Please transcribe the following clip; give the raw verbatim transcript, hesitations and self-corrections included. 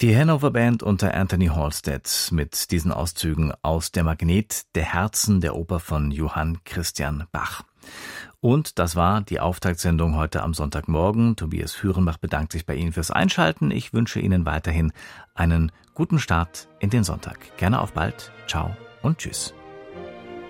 Die Hannover Band unter Anthony Halstead mit diesen Auszügen aus Der Magnet der Herzen der Oper von Johann Christian Bach. Und das war die Auftaktsendung heute am Sonntagmorgen. Tobias Führenbach bedankt sich bei Ihnen fürs Einschalten. Ich wünsche Ihnen weiterhin einen guten Start in den Sonntag. Gerne auf bald. Ciao und tschüss.